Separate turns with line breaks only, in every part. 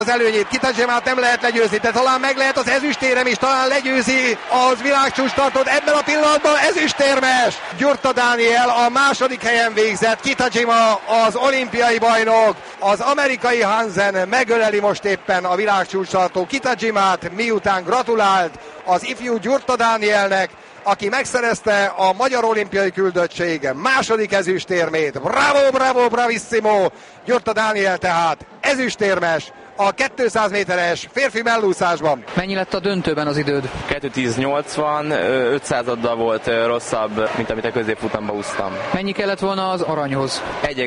Az előnyét Kitajimát nem lehet legyőzni, de talán meg lehet az ezüstérem is, talán legyőzi az világcsúcs tartót. Ebben a pillanatban ezüstérmes! Gyurta Dániel a második helyen végzett, Kitajima az olimpiai bajnok, az amerikai Hansen megöleli most éppen a világcsúcs tartó Kitajimát, miután gratulált az ifjú Gyurta Dánielnek, aki megszerezte a magyar olimpiai küldöttség második ezüstérmét. Bravo, bravo, bravissimo! Gyurta Dániel tehát ezüstérmes a 200 méteres férfi mellúszásban.
Mennyi lett a döntőben az időd?
2:10.80, 500-addal volt rosszabb, mint amit a középfutamban úsztam.
Mennyi kellett volna az aranyhoz?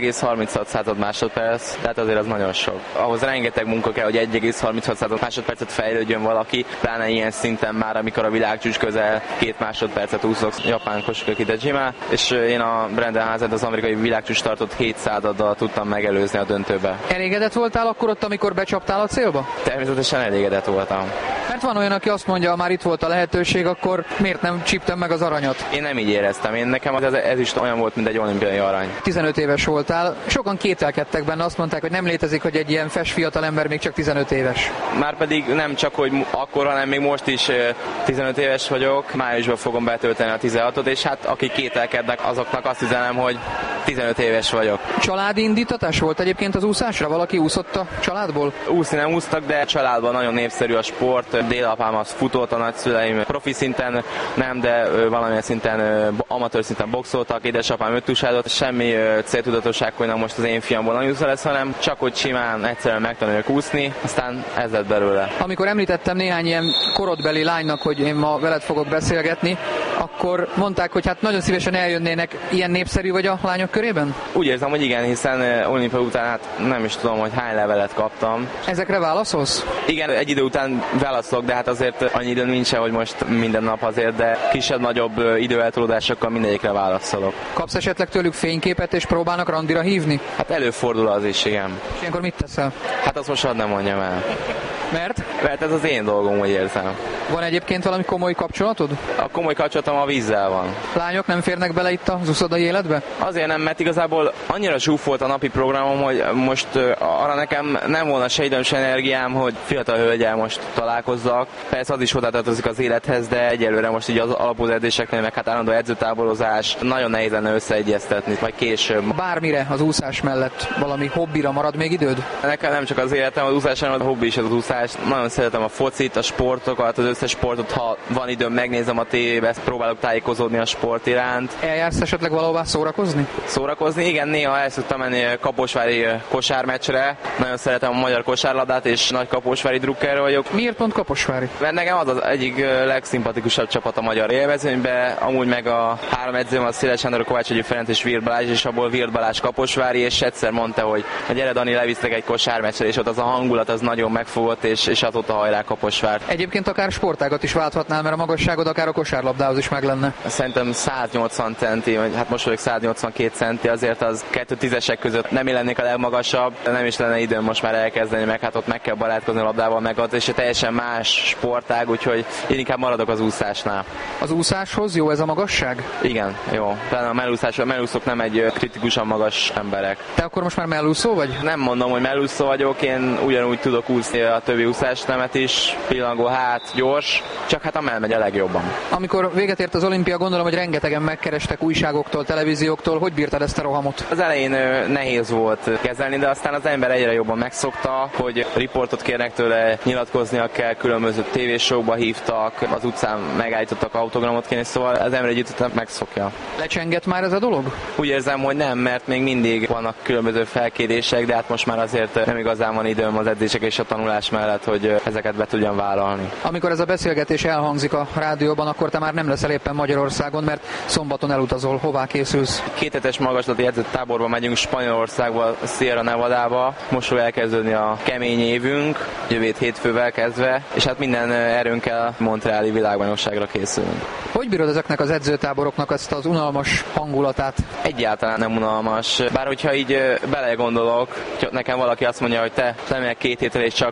1,36 másodperc, tehát azért az nagyon sok. Ahhoz rengeteg munka kell, hogy 1,36 másodpercet fejlődjön valaki, pláne ilyen szinten már, amikor a világcsúcs közel 2 másodpercet úszok japán Kosuke Kitajima, és én a Brandon Hansen, az amerikai világcsúcs tartott 700-addal tudtam megelőzni a döntőbe.
Elégedett voltál akkor ott, amikor becsaptál a célba?
Természetesen elégedett voltam.
Mert van olyan, aki azt mondja, már itt volt a lehetőség, akkor miért nem csíptem meg az aranyat?
Én nem így éreztem. Nekem ez is olyan volt, mint egy olimpiai arany.
15 éves voltál, sokan kételkedtek benne, azt mondták, hogy nem létezik, hogy egy ilyen fes fiatal ember még csak 15 éves.
Márpedig nem csak, hogy akkor, hanem még most is 15 éves vagyok, májusban fogom betölteni a 16-ot, és hát akik kételkednek, azoknak azt üzenem, hogy 15 éves vagyok.
Családi indítatás volt egyébként az úszásra? Valaki úszott a családból?
Úszni nem úsztak, de családban nagyon népszerű a sport. Dédapám az futott, a nagyszüleim profi szinten nem, de valamilyen szinten, amatőr szinten boxoltak, édesapám öttusádott. Semmi céltudatosság, hogy na most az én fiamból nagyon úszó lesz, hanem csak hogy simán egyszerűen megtanuljak úszni, aztán ez lett belőle.
Amikor említettem néhány ilyen korodbeli lánynak, hogy én ma veled fogok beszélgetni, akkor mondták, hogy hát nagyon szívesen eljönnének. Ilyen népszerű vagy a lányok körében?
Úgy érzem, hogy igen, hiszen olimpia után hát nem is tudom, hogy hány levelet kaptam.
Ezekre válaszolsz?
Igen, egy idő után válaszolok, de hát azért annyi időn nincsen, hogy most minden nap azért, de kisebb-nagyobb időeltolódásokkal mindegyikre válaszolok.
Kapsz esetleg tőlük fényképet és próbálnak randira hívni?
Hát előfordul az is, igen.
És ilyenkor mit teszel?
Hát azt most hadd nem mondjam el.
Mert?
Mert ez az én dolgom, hogy érzem.
Van egyébként valami komoly kapcsolatod?
A komoly kapcsolatom a vízzel van.
Lányok nem férnek bele itt az úszodai életbe?
Azért nem, mert igazából annyira zsúfolt a napi programom, hogy most arra nekem nem volna se időm, se energiám, hogy fiatal hölgyel most találkozzak. Persze az is hozzátartozik az élethez, de egyelőre most így az alapozó edzéseknél, meg hát állandó edzőtáborozás, nagyon nehéz lenne összeegyeztetni, vagy később.
Bármire az úszás mellett valami hobbira marad még időd?
Nekem nem csak az életem, az úszás, hanem a hobbi is az úszás. Nagyon szeretem a focit, a sportokat, az összes sportot, ha van időm, megnézem a tévébe, próbálok tájékozódni a sport iránt.
Eljársz esetleg valahová szórakozni?
Szórakozni? Igen, néha el szoktam menni kaposvári kosármeccsre. Nagyon szeretem a magyar kosárlabdát, és nagy kaposvári drukker vagyok.
Miért pont Kaposvári?
Mert nekem az az egyik legszimpatikusabb csapat a magyar élmezőnyben, amúgy meg a 3 edzőm, a Széles Sándor, Kovács Agyi Ferenc és Virt Balázs, és abból Virt Balázs kaposvári, és egyszer mondta, hogy gyere Dani, levisztek egy kosármeccsre, és ott az a hangulat az nagyon megfogott, és azóta hajrá Kaposvár.
Egyébként akár sportágat is válthatnál, mert a magasságod akár a kosárlabdához is meg lenne.
Szerintem 180 centi, hát most vagyok 182 centi, azért az 2-10-esek között nem lennék a legmagasabb, nem is lenne időm most már elkezdeni, meg hát ott meg kell barátkozni a labdával, meg ott, és teljesen más sportág, úgyhogy én inkább maradok az úszásnál.
Az úszáshoz jó ez a magasság?
Igen, jó. Pláne a mellúszók nem egy kritikusan magas emberek.
Te akkor most már mellúszó vagy?
Nem mondom, hogy mellúszó vagyok, én ugyanúgy tudok úszni a többi úszásnemet is, pillangó, hát, gyors, csak hát a mell megy a legjobban.
Amikor véget ért az olimpia, gondolom, hogy rengetegen megkerestek újságoktól, televízióktól, hogy bírtad ezt a rohamot?
Az elején nehéz volt kezelni, de aztán az ember egyre jobban megszokta, hogy riportot kérnek tőle, nyilatkoznia kell, különböző tévéshow-ba hívtak, az utcán megállítottak autogramot kérni, szóval az ember egy után megszokja.
Lecsengett már ez a dolog?
Úgy érzem, hogy nem, mert még mindig vannak különböző felkérések, de hát most már azért nem igazán van időm az edzések és a tanulás mellett, hogy ezeket be tudjam vállalni.
Amikor ez a beszélgetés elhangzik a rádióban, akkor te már nem leszel éppen Magyarországon, mert szombaton elutazol. Hová készülsz?
2 hetes magaslati edzőtáborba megyünk Spanyolországba, Sierra Nevadába. Most fog elkezdődni a kemény évünk, jövő hétfővel kezdve, és hát minden erőnkkel Montreali világbajnokságra készülünk.
Hogy bírod ezeknek az edzőtáboroknak ezt az unalmas hangulatát?
Egyáltalán nem unalmas. Bár hogyha így belegondolok, hogy nekem valaki azt mondja, hogy te meg 2 hétre és csak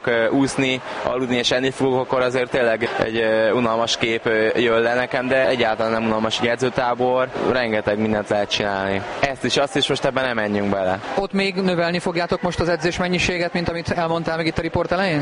úszni, aludni és enni fogok, akkor azért tényleg egy unalmas kép jön le nekem, de egyáltalán nem unalmas egy edzőtábor, rengeteg mindent lehet csinálni. Ezt is, azt is, most ebben nem menjünk bele.
Ott még növelni fogjátok most az edzés mennyiséget, mint amit elmondtál meg itt a riport elején?